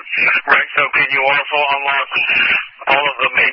Right, so can you also unlock all of the main